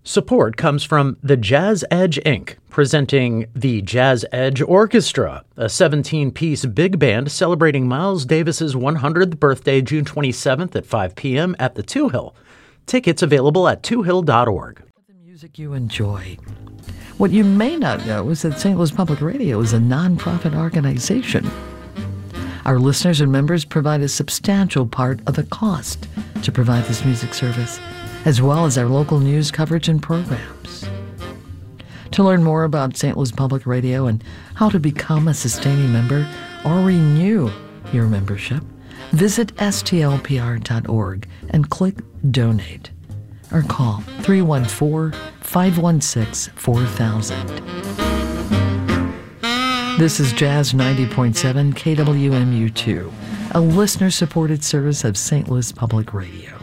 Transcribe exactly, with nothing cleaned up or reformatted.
Support comes from the Jazz Edge, Incorporated, presenting the Jazz Edge Orchestra, a seventeen-piece big band celebrating Miles Davis's one hundredth birthday June twenty-seventh at five p.m. at the Two Hill. Tickets available at two hill dot org. The music you enjoy. What you may not know is that Saint Louis Public Radio is a nonprofit organization. Our listeners and members provide a substantial part of the cost to provide this music service, as well as our local news coverage and programs. To learn more about Saint Louis Public Radio and how to become a sustaining member or renew your membership, visit S T L P R dot org and click Donate, or call three one four, five one six, four thousand. This is Jazz ninety point seven K W M U two, a listener-supported service of Saint Louis Public Radio.